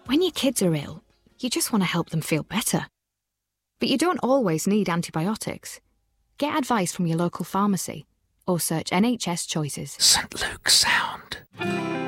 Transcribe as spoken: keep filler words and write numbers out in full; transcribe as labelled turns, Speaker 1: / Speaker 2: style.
Speaker 1: When your kids are ill, you just want to help them feel better. But you don't always need antibiotics. Get advice from your local pharmacy or search N H S Choices.
Speaker 2: Saint Luke's Sound.